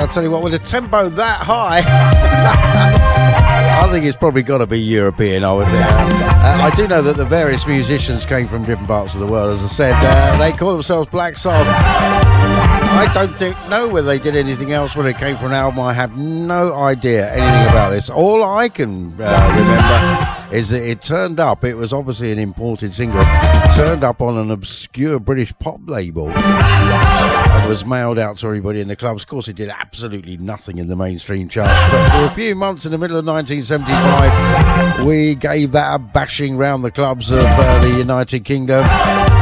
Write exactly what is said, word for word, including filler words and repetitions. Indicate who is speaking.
Speaker 1: I'll tell you what, with a tempo that high, I think it's probably got to be European, I would think. Uh, I do know that the various musicians came from different parts of the world, as I said. Uh, they call themselves Black Soul. I don't think, know whether they did anything else when it came from an album. I have no idea anything about this. All I can uh, remember is that it turned up, it was obviously an imported single, turned up on an obscure British pop label and was mailed out to everybody in the clubs. Of course, it did absolutely nothing in the mainstream charts, but for a few months in the middle of nineteen seventy-five, we gave that a bashing round the clubs of uh, the United Kingdom.